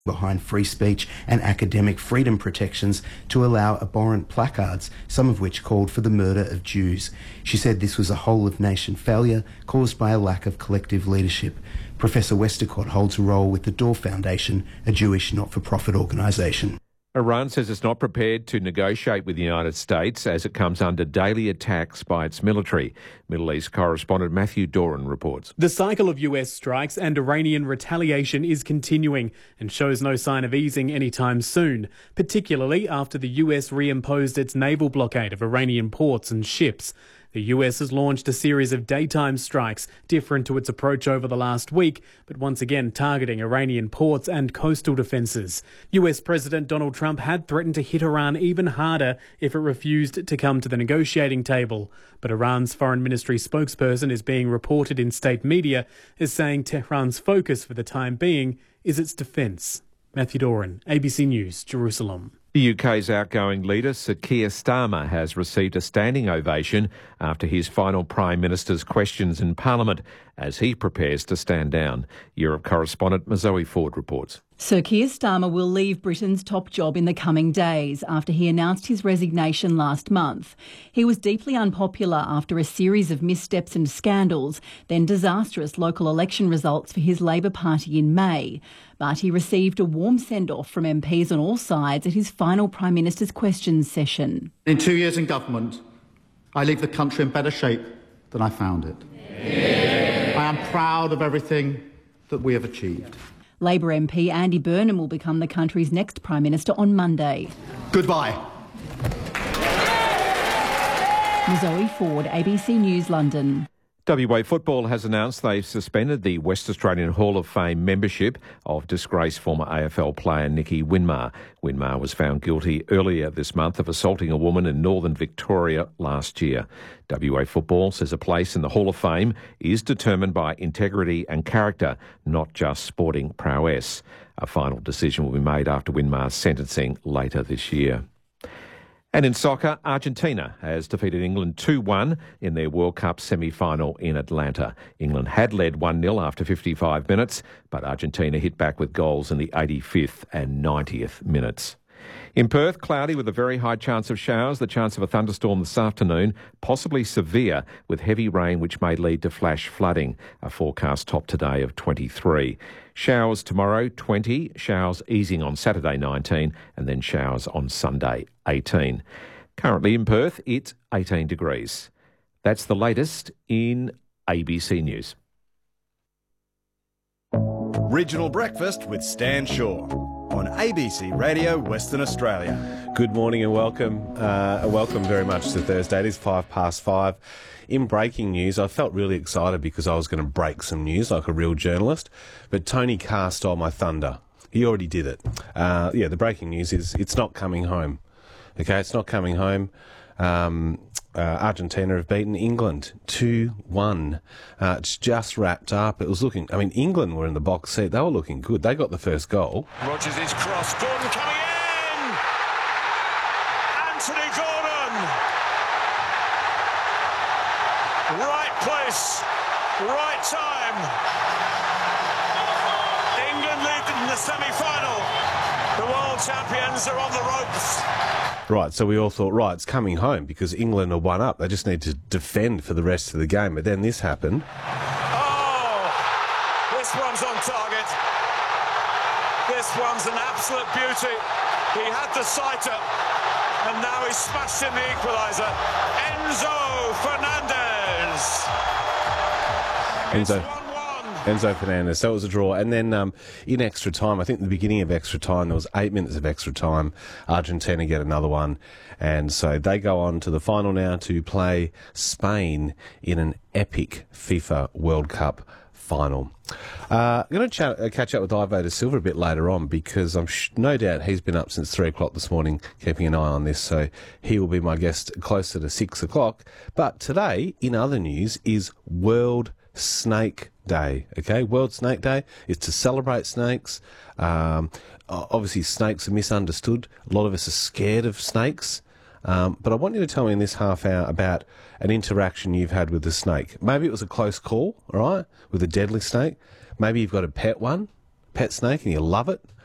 behind free speech and academic freedom protections to allow abhorrent placards, some of which called for the murder of Jews. She said this was a whole-of-nation failure caused by a lack of collective leadership. Professor Westacott holds a role with the Door Foundation, a Jewish not-for-profit organisation. Iran says it's not prepared to negotiate with the United States as it comes under daily attacks by its military. Middle East correspondent Matthew Doran reports. The cycle of US strikes and Iranian retaliation is continuing and shows no sign of easing anytime soon, particularly after the US reimposed its naval blockade of Iranian ports and ships. The US has launched a series of daytime strikes, different to its approach over the last week, but once again targeting Iranian ports and coastal defences. US President Donald Trump had threatened to hit Iran even harder if it refused to come to the negotiating table. But Iran's foreign ministry spokesperson is being reported in state media as saying Tehran's focus for the time being is its defence. Matthew Doran, ABC News, Jerusalem. The UK's outgoing leader, Sir Keir Starmer, has received a standing ovation after his final Prime Minister's questions in Parliament as he prepares to stand down. Europe correspondent Zoe Ford reports. Sir Keir Starmer will leave Britain's top job in the coming days after he announced his resignation last month. He was deeply unpopular after a series of missteps and scandals, then disastrous local election results for his Labor Party in May. But he received a warm send-off from MPs on all sides at his final Prime Minister's questions session. In 2 years in government, I leave the country in better shape than I found it. Yeah. I am proud of everything that we have achieved. Labor MP Andy Burnham will become the country's next Prime Minister on Monday. Goodbye. Zoe Ford, ABC News, London. WA Football has announced they've suspended the West Australian Hall of Fame membership of disgraced former AFL player Nicky Winmar. Winmar was found guilty earlier this month of assaulting a woman in northern Victoria last year. WA Football says a place in the Hall of Fame is determined by integrity and character, not just sporting prowess. A final decision will be made after Winmar's sentencing later this year. And in soccer, Argentina has defeated England 2-1 in their World Cup semi-final in Atlanta. England had led 1-0 after 55 minutes, but Argentina hit back with goals in the 85th and 90th minutes. In Perth, cloudy with a very high chance of showers, the chance of a thunderstorm this afternoon, possibly severe with heavy rain which may lead to flash flooding. A forecast top today of 23. Showers tomorrow, 20. Showers easing on Saturday, 19. And then showers on Sunday, 18. Currently in Perth, it's 18 degrees. That's the latest in ABC News. Regional Breakfast with Stan Shaw on ABC Radio Western Australia. Good morning and welcome. Welcome very much to Thursday. It is 5:05. In breaking news, I felt really excited because I was going to break some news like a real journalist, but Tony Carr stole my thunder. He already did it. The breaking news is it's not coming home. Okay, it's not coming home. Argentina have beaten England 2-1. It's just wrapped up. It was looking, England were in the box seat. They were looking good. They got the first goal. Rodgers is cross. Gordon coming in. Anthony Gordon. Right place, right time. England lead in the semi-final. The world champions are on the ropes. Right, so we all thought, right, it's coming home because England are 1-up. They just need to defend for the rest of the game. But then this happened. Oh, this one's on target. This one's an absolute beauty. He had the sighter, and now he's smashed in the equaliser. Enzo Fernandez. Enzo Fernandez. So it was a draw. And then in extra time, I think the beginning of extra time, there was 8 minutes of extra time. Argentina get another one. And so they go on to the final now to play Spain in an epic FIFA World Cup final. I'm going to catch up with Ivo da Silva a bit later on because I'm no doubt he's been up since 3 o'clock this morning keeping an eye on this. So he will be my guest closer to 6 o'clock. But today, in other news, is World Snake Day. Okay, World Snake Day is to celebrate snakes. Obviously, snakes are misunderstood. A lot of us are scared of snakes. But I want you to tell me in this half hour about an interaction you've had with a snake. Maybe it was a close call, all right, with a deadly snake. Maybe you've got a pet snake, and you love it.